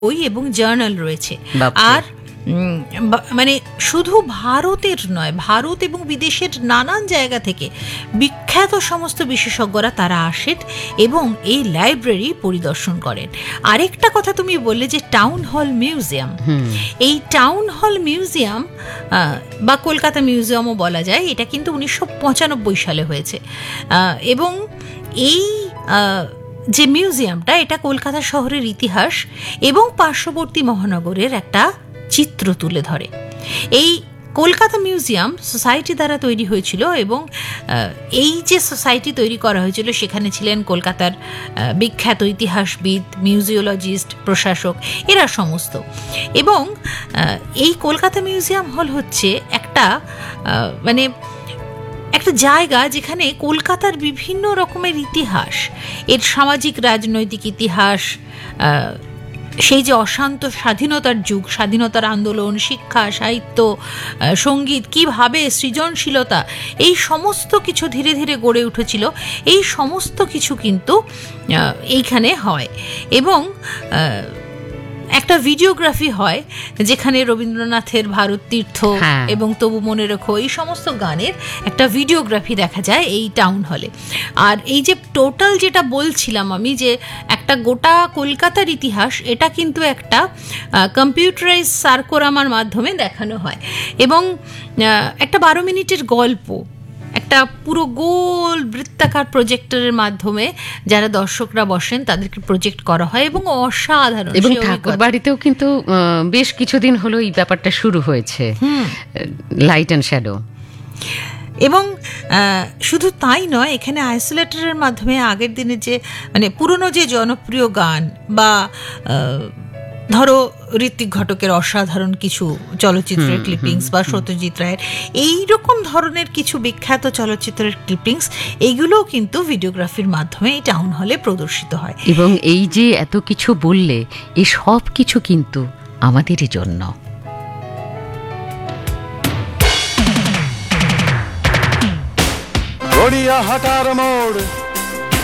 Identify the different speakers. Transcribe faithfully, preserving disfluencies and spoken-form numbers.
Speaker 1: বই এবং জার্নাল রয়েছে। আর মানে শুধু ভারতের নয়, ভারত এবং বিদেশের নানান জায়গা থেকে বিখ্যাত সমস্ত বিশেষজ্ঞরা তারা আসেন এবং এই লাইব্রেরি পরিদর্শন করেন। আরেকটা কথা তুমি বললে যে টাউন হল মিউজিয়াম, এই টাউন হল মিউজিয়াম বা কলকাতা মিউজিয়ামও বলা যায়, এটা কিন্তু উনিশশো পঁচানব্বই সালে হয়েছে। এবং এই যে মিউজিয়ামটা, এটা কলকাতা শহরের ইতিহাস এবং পার্শ্ববর্তী মহানগরের একটা চিত্র তুলে ধরে। এই কলকাতা মিউজিয়াম সোসাইটি দ্বারা তৈরি হয়েছিল এবং এই যে সোসাইটি তৈরি করা হয়েছিল সেখানে ছিলেন কলকাতার বিখ্যাত ইতিহাসবিদ, মিউজিওলজিস্ট, প্রশাসক, এরা সমস্ত। এবং এই কলকাতা মিউজিয়াম হল হচ্ছে একটা মানে একটা জায়গা যেখানে কলকাতার বিভিন্ন রকমের ইতিহাস, এর সামাজিক রাজনৈতিক ইতিহাস, সেই যে অশান্ত স্বাধীনতার যুগ, স্বাধীনতার আন্দোলন, শিক্ষা, সাহিত্য, সঙ্গীত, কিভাবে সৃজনশীলতা, এই সমস্ত কিছু ধীরে ধীরে গড়ে উঠেছিল, এই সমস্ত কিছু কিন্তু এইখানে হয়। এবং একটা ভিডিওগ্রাফি হয় যেখানে রবীন্দ্রনাথের ভারত তীর্থ এবং তবু মনে রেখো, এই সমস্ত গানের একটা ভিডিওগ্রাফি দেখা যায় এই টাউন হলে। আর এই যে টোটাল যেটা বলছিলাম আমি, যে একটা গোটা কলকাতার ইতিহাস, এটা কিন্তু একটা কম্পিউটারাইজ সার্কোরামার মাধ্যমে দেখানো হয়। এবং একটা বারো মিনিটের গল্প একটা পুরো গোল বৃত্তাকার প্রজেক্টরের মাধ্যমে যারা দর্শকরা বসেন তাদেরকে প্রজেক্ট করা হয় এবং অসাধারণ।
Speaker 2: এবং ঠাকুর বাড়িতেও কিন্তু বেশ কিছুদিন হলো এই ব্যাপারটা শুরু হয়েছে, লাইট অ্যান্ড শ্যাডো।
Speaker 1: এবং শুধু তাই নয়, এখানে আইসোলেটরের মাধ্যমে আগের দিনে যে মানে পুরনো যে জনপ্রিয় গান বা ধরো ঋত্বিক ঘটকের অসাধারণ কিছু চলচ্চিত্রের ক্লিপিংস বা সত্যজিৎ রায়ের এইরকম ধরনের কিছু বিখ্যাত চলচ্চিত্রের ক্লিপিংস, এইগুলোও কিন্তু ভিডিওগ্রাফির মাধ্যমে এই টাউন হলে প্রদর্শিত হয়।
Speaker 2: এবং এই যে এত কিছু বললে, এই সব কিছু কিন্তু আমাদেরই জন্য।
Speaker 3: গড়িয়াহাটার মোড়